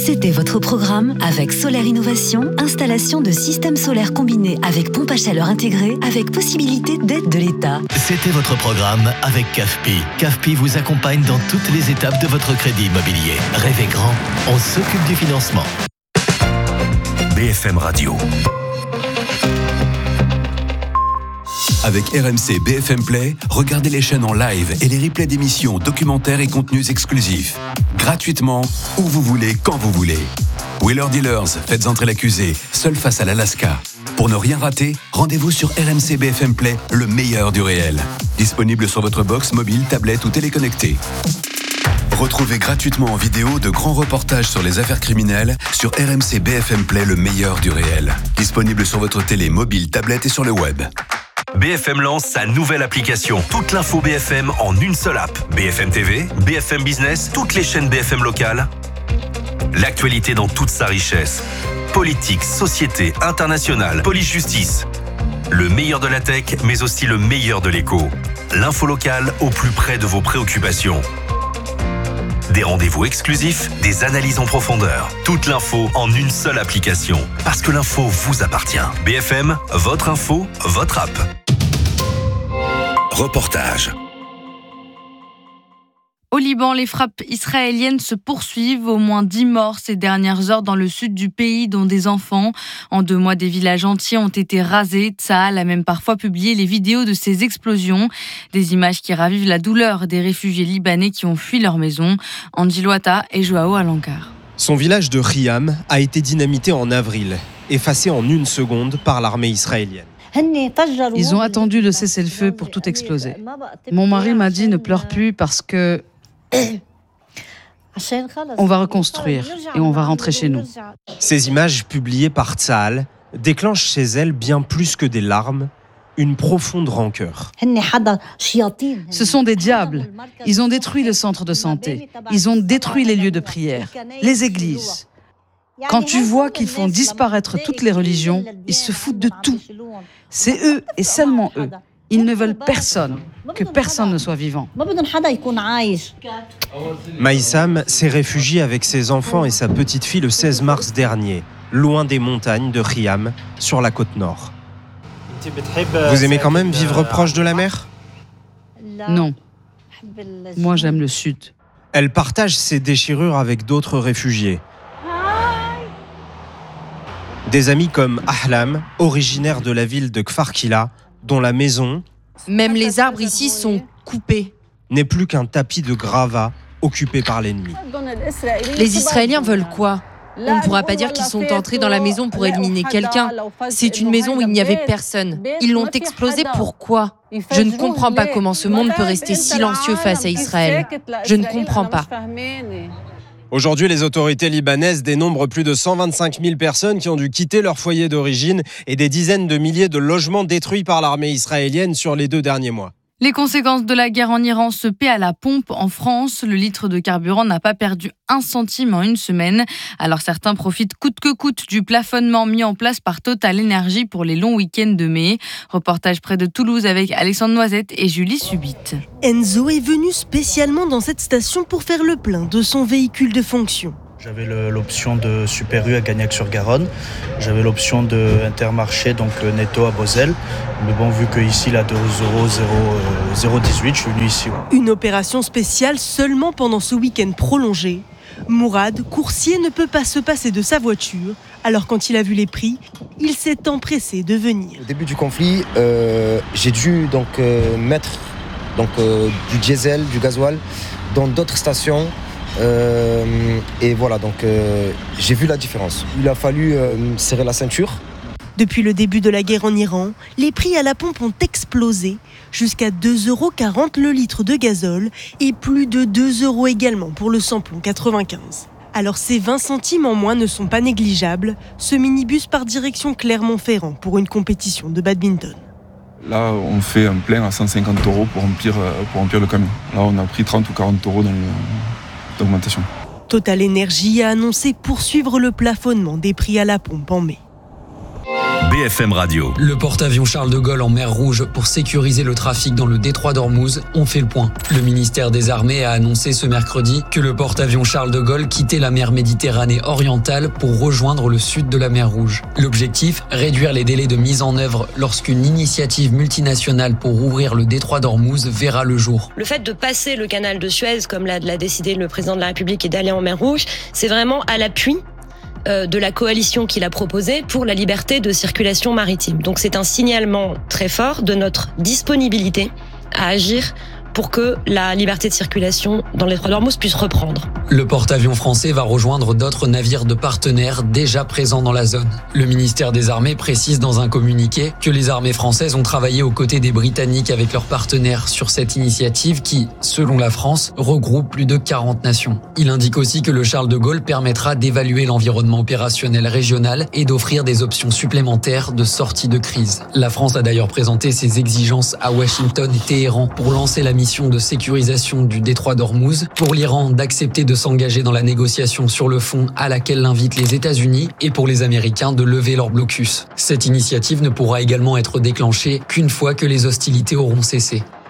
C'était votre programme avec Solaire Innovation, installation de systèmes solaires combinés avec pompe à chaleur intégrée avec possibilité d'aide de l'État. C'était votre programme avec CAFPI. CAFPI vous accompagne dans toutes les étapes de votre crédit immobilier. Rêvez grand, on s'occupe du financement. BFM Radio. Avec RMC BFM Play, regardez les chaînes en live et les replays d'émissions, documentaires et contenus exclusifs. Gratuitement, où vous voulez, quand vous voulez. Wheeler Dealers, faites entrer l'accusé, seul face à l'Alaska. Pour ne rien rater, rendez-vous sur RMC BFM Play, le meilleur du réel. Disponible sur votre box, mobile, tablette ou téléconnecté. Retrouvez gratuitement en vidéo de grands reportages sur les affaires criminelles sur RMC BFM Play, le meilleur du réel. Disponible sur votre télé, mobile, tablette et sur le web. BFM lance sa nouvelle application. Toute l'info BFM en une seule app. BFM TV, BFM Business, toutes les chaînes BFM locales. L'actualité dans toute sa richesse. Politique, société, internationale, police-justice. Le meilleur de la tech, mais aussi le meilleur de l'éco. L'info locale au plus près de vos préoccupations. Des rendez-vous exclusifs, des analyses en profondeur. Toute l'info en une seule application. Parce que l'info vous appartient. BFM, votre info, votre app. Reportage. Au Liban, les frappes israéliennes se poursuivent. Au moins 10 morts ces dernières heures dans le sud du pays, dont des enfants. En 2 mois, des villages entiers ont été rasés. Tsahal a même parfois publié les vidéos de ces explosions. Des images qui ravivent la douleur des réfugiés libanais qui ont fui leur maison. Andy Loata et Joao Alencar. Son village de Riam a été dynamité en avril, effacé en 1 seconde par l'armée israélienne. Ils ont attendu le cessez-le-feu pour tout exploser. Mon mari m'a dit ne pleure plus parce que on va reconstruire et on va rentrer chez nous. Ces images publiées par Tsahal déclenchent chez elle bien plus que des larmes, une profonde rancœur. Ce sont des diables. Ils ont détruit le centre de santé. Ils ont détruit les lieux de prière, les églises. Quand tu vois qu'ils font disparaître toutes les religions, ils se foutent de tout. C'est eux et seulement eux. Ils ne veulent personne, que personne ne soit vivant. Maïsam s'est réfugié avec ses enfants et sa petite fille le 16 mars dernier, loin des montagnes de Riam, sur la côte nord. Vous aimez quand même vivre proche de la mer ? Non. Moi, j'aime le sud. Elle partage ses déchirures avec d'autres réfugiés. Des amis comme Ahlam, originaire de la ville de Kfar Kila, dont la maison, même les arbres ici sont coupés, n'est plus qu'un tapis de gravats occupé par l'ennemi. Les Israéliens veulent quoi ? On ne pourra pas dire qu'ils sont entrés dans la maison pour éliminer quelqu'un. C'est une maison où il n'y avait personne. Ils l'ont explosée, pourquoi ? Je ne comprends pas comment ce monde peut rester silencieux face à Israël. Je ne comprends pas. Aujourd'hui, les autorités libanaises dénombrent plus de 125 000 personnes qui ont dû quitter leur foyer d'origine et des dizaines de milliers de logements détruits par l'armée israélienne sur les 2 derniers mois. Les conséquences de la guerre en Iran se paient à la pompe. En France, le litre de carburant n'a pas perdu 1 centime en 1 semaine. Alors certains profitent coûte que coûte du plafonnement mis en place par Total Energy pour les longs week-ends de mai. Reportage près de Toulouse avec Alexandre Noisette et Julie Subit. Enzo est venu spécialement dans cette station pour faire le plein de son véhicule de fonction. J'avais l'option de Super U à Gagnac-sur-Garonne. J'avais l'option de Intermarché, donc Netto à Beauzelle. Mais bon, vu qu'ici, là, 2,018, je suis venu ici. Ouais. Une opération spéciale seulement pendant ce week-end prolongé. Mourad, coursier, ne peut pas se passer de sa voiture. Alors quand il a vu les prix, il s'est empressé de venir. Au début du conflit, j'ai dû mettre du diesel, du gasoil dans d'autres stations. Et voilà, j'ai vu la différence. Il a fallu serrer la ceinture. Depuis le début de la guerre en Iran, les prix à la pompe ont explosé jusqu'à 2,40 € le litre de gazole et plus de 2 € également pour le samplon 95. Alors ces 20 centimes en moins ne sont pas négligeables. Ce minibus part direction Clermont-Ferrand pour une compétition de badminton. Là, on fait un plein à 150 € pour remplir le camion. Là, on a pris 30 ou 40 € d'augmentation. Total Energy a annoncé poursuivre le plafonnement des prix à la pompe en mai. BFM Radio. Le porte-avions Charles de Gaulle en mer Rouge pour sécuriser le trafic dans le détroit d'Ormuz. On fait le point. Le ministère des Armées a annoncé ce mercredi que le porte-avions Charles de Gaulle quittait la mer Méditerranée orientale pour rejoindre le sud de la mer Rouge. L'objectif, réduire les délais de mise en œuvre lorsqu'une initiative multinationale pour ouvrir le détroit d'Ormuz verra le jour. Le fait de passer le canal de Suez, comme l'a décidé le président de la République, et d'aller en mer Rouge, c'est vraiment à l'appui de la coalition qu'il a proposée pour la liberté de circulation maritime. Donc c'est un signalement très fort de notre disponibilité à agir pour que la liberté de circulation dans les détroit d'Ormuz puisse reprendre. Le porte-avions français va rejoindre d'autres navires de partenaires déjà présents dans la zone. Le ministère des Armées précise dans un communiqué que les armées françaises ont travaillé aux côtés des Britanniques avec leurs partenaires sur cette initiative qui, selon la France, regroupe plus de 40 nations. Il indique aussi que le Charles de Gaulle permettra d'évaluer l'environnement opérationnel régional et d'offrir des options supplémentaires de sortie de crise. La France a d'ailleurs présenté ses exigences à Washington et Téhéran pour lancer la mission de sécurisation du détroit d'Ormuz, pour l'Iran d'accepter de s'engager dans la négociation sur le fond à laquelle l'invitent les États-Unis et pour les Américains de lever leur blocus. Cette initiative ne pourra également être déclenchée qu'une fois que les hostilités auront cessé.